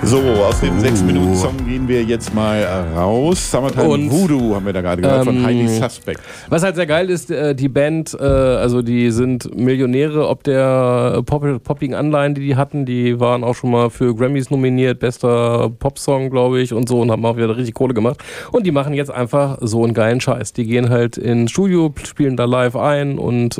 So, aus dem 6-Minuten-Song gehen wir jetzt mal raus. Summertime und Voodoo haben wir da gerade gehört von Highly Suspect. Was halt sehr geil ist, die Band, also die sind Millionäre, ob der poppigen Anleihen, die hatten, die waren auch schon mal für Grammys nominiert, bester Popsong, glaube ich, und so, und haben auch wieder richtig Kohle gemacht. Und die machen jetzt einfach so einen geilen Scheiß. Die gehen halt ins Studio, spielen da live ein und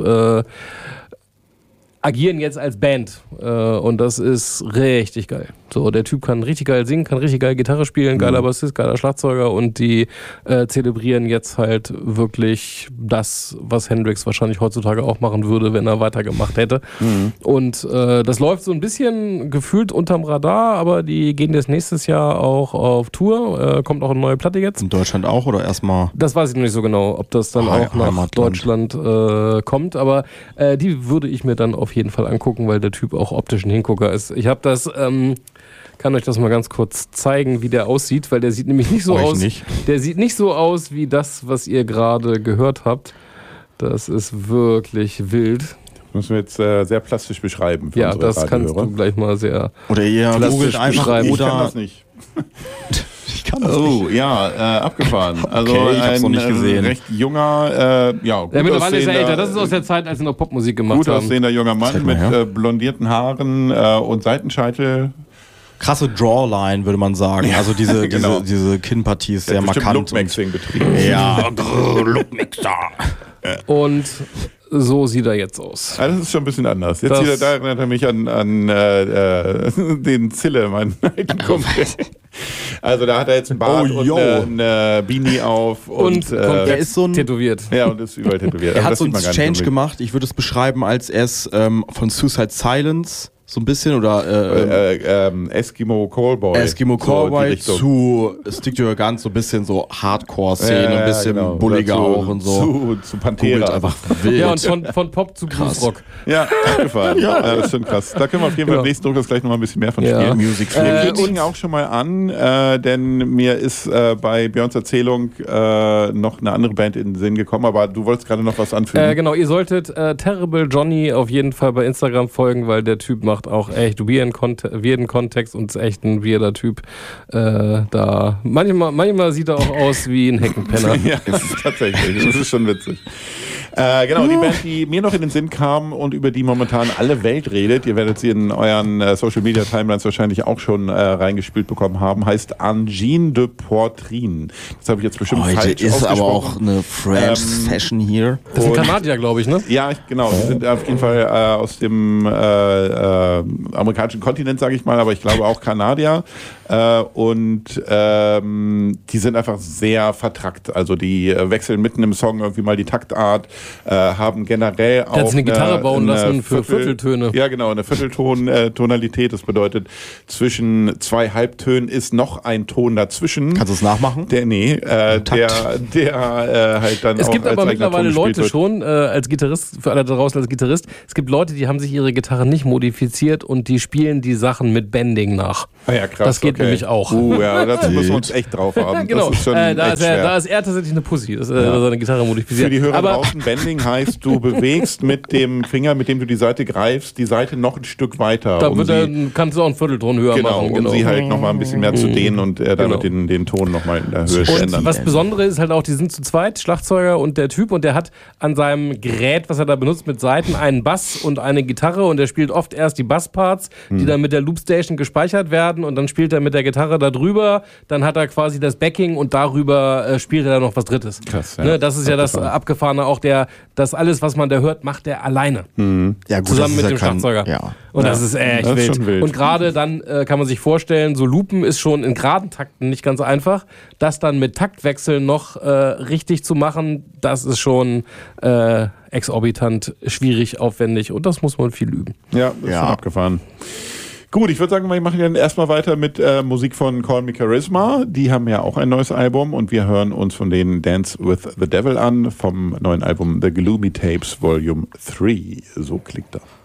agieren jetzt als Band. Und das ist richtig geil. So, der Typ kann richtig geil singen, kann richtig geil Gitarre spielen, geiler Bassist, geiler Schlagzeuger, und die zelebrieren jetzt halt wirklich das, was Hendrix wahrscheinlich heutzutage auch machen würde, wenn er weitergemacht hätte. Und das läuft so ein bisschen gefühlt unterm Radar, aber die gehen jetzt nächstes Jahr auch auf Tour. Kommt auch eine neue Platte jetzt. In Deutschland auch oder erstmal? Das weiß ich noch nicht so genau, ob das dann auch nach Deutschland kommt, aber die würde ich mir dann auf jeden Fall angucken, weil der Typ auch optisch ein Hingucker ist. Ich habe das, kann euch das mal ganz kurz zeigen, wie der aussieht, weil der sieht nämlich nicht so aus. Der sieht nicht so aus wie das, was ihr gerade gehört habt. Das ist wirklich wild. Müssen wir jetzt sehr plastisch beschreiben. Ja, das kannst du gleich mal sehr oder ihr plastisch beschreiben. Ich kann das nicht. Ich kann das nicht. Ja, abgefahren. Also okay, ich hab's noch nicht gesehen. Recht junger, gut mittlerweile ist er älter. Das ist aus der Zeit, als sie noch Popmusik gemacht haben. Gut aussehender junger Mann mit blondierten Haaren und Seitenscheitel. Krasse Drawline, würde man sagen. Ja, also diese Kinnpartie ist sehr markant. Lookmixing betrieben. Ja, Lookmixer. Und so sieht er jetzt aus. Ja, das ist schon ein bisschen anders. Jetzt da erinnert er mich an den Zille, meinen alten Kumpel. Also da hat er jetzt einen Bart und eine Beanie auf. Und er ist so ein tätowiert. Ja, und ist überall tätowiert. Er hat so einen Change gemacht. Ich würde es beschreiben, als er es von Suicide Silence so ein bisschen oder Eskimo Callboy. Eskimo Callboy zu Stick to Your Guns, so ein bisschen so Hardcore-Szene, ein bisschen bulliger auch und so. Zu Pantera. Einfach wild. Ja, und von Pop zu Bluesrock. Ja, abgefahren. Das ist schon krass. Da können wir auf jeden Fall im nächsten Druck das gleich nochmal ein bisschen mehr von spielen. Music wir kündigen auch schon mal an, denn mir ist bei Björns Erzählung noch eine andere Band in den Sinn gekommen, aber du wolltest gerade noch was anfügen. Genau, ihr solltet Terrible Johnny auf jeden Fall bei Instagram folgen, weil der Typ macht auch echt weirden Kontext und ist echt ein weirder Typ. Da manchmal sieht er auch aus wie ein Heckenpenner. Ja, das ist tatsächlich. Das ist schon witzig. Genau, die Band, die mir noch in den Sinn kam und über die momentan alle Welt redet, ihr werdet sie in euren Social Media Timelines wahrscheinlich auch schon reingespielt bekommen haben, heißt Angine de Poitrine. Das habe ich jetzt bestimmt falsch ausgesprochen. Ist aber auch eine French Fashion hier. Das ist ein Kanadier, glaube ich, ne? Ja, genau. Die sind auf jeden Fall aus dem amerikanischen Kontinent, sage ich mal, aber ich glaube auch Kanadier. Und die sind einfach sehr vertrackt. Also die wechseln mitten im Song irgendwie mal die Taktart, haben generell auch eine Gitarre bauen lassen für Vierteltöne. Ja, genau, eine Viertelton-Tonalität. Das bedeutet, zwischen zwei Halbtönen ist noch ein Ton dazwischen. Kannst du es nachmachen? Der halt dann es auch gibt aber mittlerweile Leute schon, als Gitarrist, für alle da draußen als Gitarrist, es gibt Leute, die haben sich ihre Gitarre nicht modifiziert und die spielen die Sachen mit Bending nach. Ah ja, krass. Das geht nämlich auch. Ja, dazu müssen wir uns echt drauf haben. Genau. Das ist schon da ist er tatsächlich eine Pussy, dass er seine Gitarre modifiziert. Für die Hörer draußen, Bending heißt, du bewegst mit dem Finger, mit dem du die Seite greifst, die Seite noch ein Stück weiter. Da kannst du auch einen Viertelton höher machen. Genau, um sie halt nochmal ein bisschen mehr zu dehnen und damit den Ton nochmal in der Höhe zu ändern. Was Besondere ist halt auch, die sind zu zweit, Schlagzeuger und der Typ, und der hat an seinem Gerät, was er da benutzt mit Saiten, einen Bass und eine Gitarre, und er spielt oft erst die Bassparts, die dann mit der Loopstation gespeichert werden, und dann spielt er mit der Gitarre da drüber, dann hat er quasi das Backing und darüber spielt er dann noch was Drittes. Krass, ja. Ne, das ist ja das Abgefahrene auch, das alles, was man da hört, macht er alleine. Ja, gut, zusammen mit dem Schlagzeuger. Ja. Und das ist echt wild. Und gerade dann kann man sich vorstellen, so Loopen ist schon in geraden Takten nicht ganz einfach. Das dann mit Taktwechseln noch richtig zu machen, das ist schon exorbitant schwierig, aufwendig, und das muss man viel üben. Ja, das ist schon abgefahren. Gut, ich würde sagen, wir machen dann erstmal weiter mit Musik von Call Me Charisma. Die haben ja auch ein neues Album, und wir hören uns von denen Dance with the Devil an vom neuen Album The Gloomy Tapes Volume 3. So klingt das.